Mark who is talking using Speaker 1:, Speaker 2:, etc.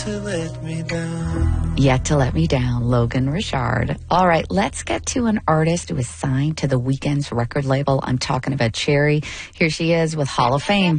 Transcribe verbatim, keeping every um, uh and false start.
Speaker 1: to let me down.
Speaker 2: Yet to Let Me Down, Logan Richard. All right, let's get to an artist who is signed to the Weeknd's record label. I'm talking about Cherry. Here she is with Hall of Fame.